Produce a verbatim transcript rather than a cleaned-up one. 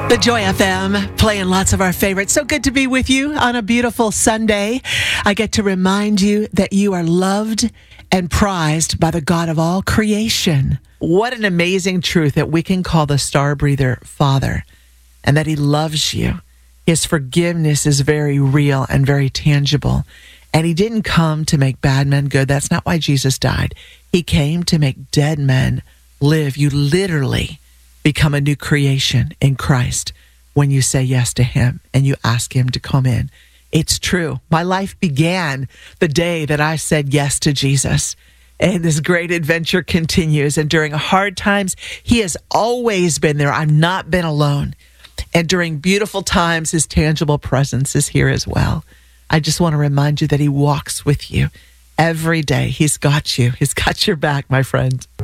The Joy F M, playing lots of our favorites. So good to be with you on a beautiful Sunday. I get to remind you that you are loved and prized by the God of all creation. What an amazing truth that we can call the star breather Father, and that he loves you. His forgiveness is very real and very tangible. And he didn't come to make bad men good. That's not why Jesus died. He came to make dead men live. You literally become a new creation in Christ when you say yes to him and you ask him to come in. It's true. My life began the day that I said yes to Jesus. And this great adventure continues. And during hard times, he has always been there. I've not been alone. And during beautiful times, his tangible presence is here as well. I just want to remind you that he walks with you every day. He's got you. He's got your back, my friend.